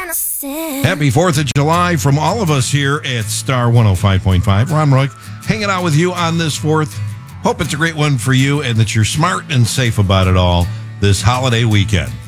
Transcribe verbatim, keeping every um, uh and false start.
Happy fourth of July from all of us here at Star one oh five point five. Ron Roy hanging out with you on this fourth. Hope it's a great one for you and that you're smart and safe about it all this holiday weekend.